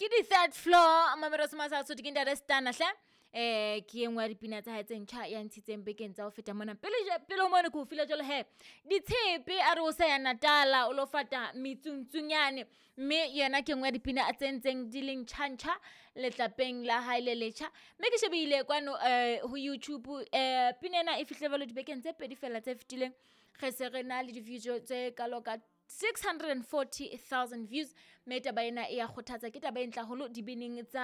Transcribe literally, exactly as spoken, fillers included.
ke di third floor Mamello Smasa so ke ndare stana hle eh ke engwe ya dipina tsa hae tse ntjha ya ntshitseng bekeng tsa ho feta mona pele pele mo ne go fila jole he ditshepe a re o sa ya Natala o lo fata mitsuntsunyane mme yena ke engwe ya dipina a tsentseng di leng tjantjha letlapeng la hae le letjha mme ke shebile kwano eh ho YouTube eh pinena e fihle valo dibekeng tse pedi fela tse fitileng ge se re na le di video tse kalo ka six hundred forty thousand views mme taba ena e ya kgothatsa ke taba e ntla holo dibineng tsa